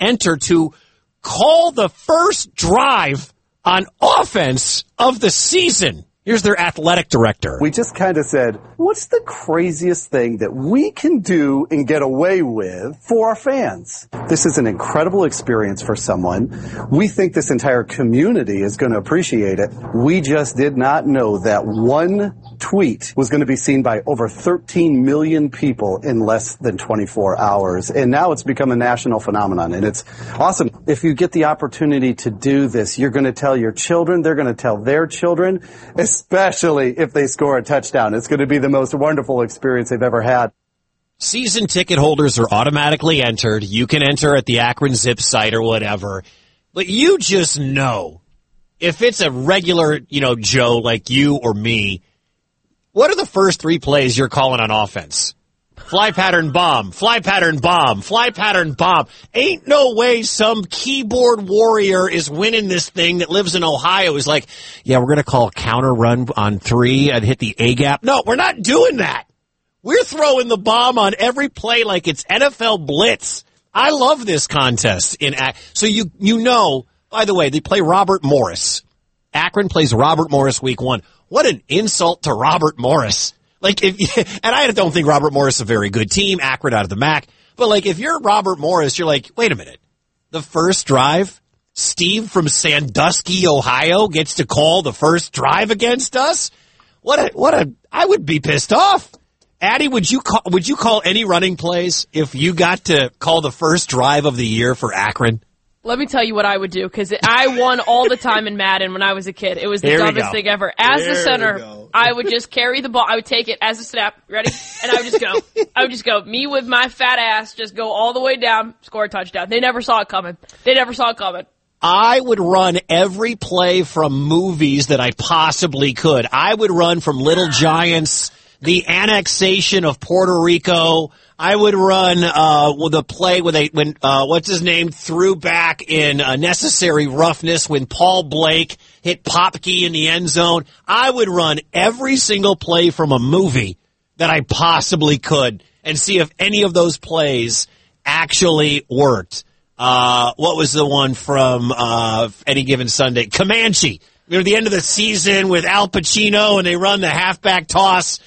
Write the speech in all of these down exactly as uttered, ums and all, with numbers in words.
enter to call the first drive on offense of the season. Here's their athletic director. We just kind of said, what's the craziest thing that we can do and get away with for our fans? This is an incredible experience for someone. We think this entire community is going to appreciate it. We just did not know that one tweet was going to be seen by over thirteen million people in less than twenty-four hours. And now it's become a national phenomenon, and it's awesome. If you get the opportunity to do this, you're going to tell your children, they're going to tell their children, especially if they score a touchdown. It's going to be the most wonderful experience they've ever had. Season ticket holders are automatically entered. You can enter at the Akron Zip site or whatever. But you just know, if it's a regular, you know, Joe like you or me, what are the first three plays you're calling on offense? Fly pattern bomb, fly pattern bomb, fly pattern bomb. Ain't no way some keyboard warrior is winning this thing that lives in Ohio is like, yeah, we're going to call counter run on three and hit the A gap. No, we're not doing that. We're throwing the bomb on every play like it's N F L blitz. I love this contest. In So you you know, by the way, they play Robert Morris. Akron plays Robert Morris week one. What an insult to Robert Morris. Like, if, and I don't think Robert Morris is a very good team, Akron out of the M A C. But, like, if you're Robert Morris, you're like, wait a minute. The first drive, Steve from Sandusky, Ohio, gets to call the first drive against us? What a, what a, I would be pissed off. Addie, would you call, would you call any running plays if you got to call the first drive of the year for Akron? Let me tell you what I would do, because I won all the time in Madden when I was a kid. It was the Here we dumbest go. thing ever. As There the we center, go. I would just carry the ball. I would take it as a snap. Ready? And I would just go. I would just go. Me with my fat ass, just go all the way down, score a touchdown. They never saw it coming. They never saw it coming. I would run every play from movies that I possibly could. I would run from Little Giants, the annexation of Puerto Rico. I would run uh with a play when they when uh what's his name threw back in uh, Necessary Roughness when Paul Blake hit Popke in the end zone. I would run every single play from a movie that I possibly could and see if any of those plays actually worked. Uh what was the one from uh Any Given Sunday? Comanche. Near the end of the season with Al Pacino and they run the halfback toss.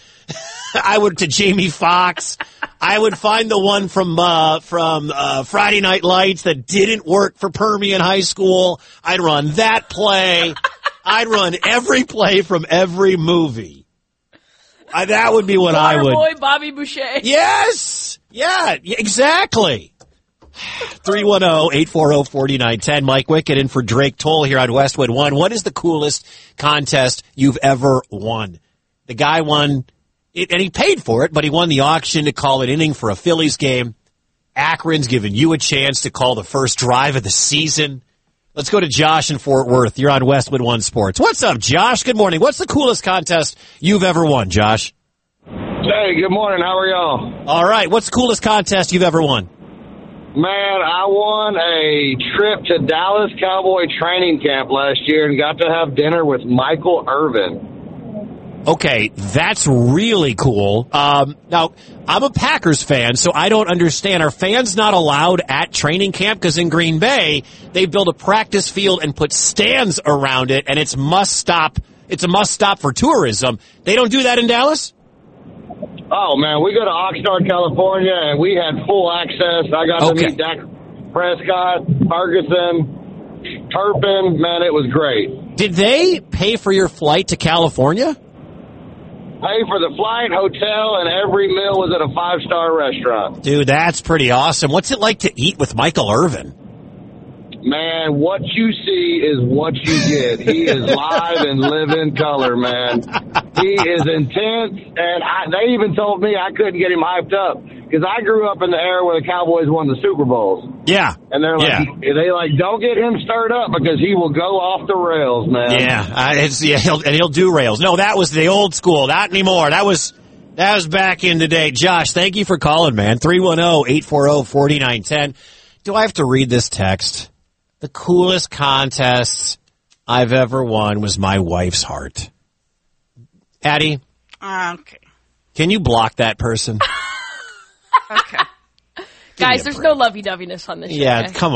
I would to Jamie Foxx. I would find the one from uh, from uh, Friday Night Lights that didn't work for Permian High School. I'd run that play. I'd run every play from every movie. I, that would be what I would. Boy, Bobby Boucher. Yes. Yeah. Exactly. three one zero, eight four zero, four nine one zero. Mike Wickett in for Drake Toll here on Westwood One. What is the coolest contest you've ever won? The guy won. It, and he paid for it, but he won the auction to call an inning for a Phillies game. Akron's giving you a chance to call the first drive of the season. Let's go to Josh in Fort Worth. You're on Westwood One Sports. What's up, Josh? Good morning. What's the coolest contest you've ever won, Josh? Hey, good morning. How are y'all? All right. What's the coolest contest you've ever won? Man, I won a trip to Dallas Cowboy training camp last year and got to have dinner with Michael Irvin. Okay, that's really cool. Um, now, I'm a Packers fan, so I don't understand. Are fans not allowed at training camp? Because in Green Bay, they build a practice field and put stands around it, and it's must stop. It's a must stop for tourism. They don't do that in Dallas? Oh, man, we go to Oxnard, California, and we had full access. I got Okay. to meet Dak Prescott, Ferguson, Turpin. Man, it was great. Did they pay for your flight to California? Pay for the flight, hotel, and every meal was at a five-star restaurant. Dude, that's pretty awesome. What's it like to eat with Michael Irvin? Man, what you see is what you get. He is live and live in color, man. He is intense, and I, they even told me I couldn't get him hyped up because I grew up in the era where the Cowboys won the Super Bowls. Yeah. And they're like, yeah. they like, don't get him stirred up because he will go off the rails, man. Yeah, uh, it's, yeah he'll, and he'll do rails. No, that was the old school. Not anymore. That was that was back in the day. Josh, thank you for calling, man. three one zero, eight four zero, four nine one zero. Do I have to read this text? The coolest contests I've ever won was my wife's heart. Addie? Okay. Can you block that person? Okay. Guys, there's no lovey-doveyness on this show. Yeah, okay? come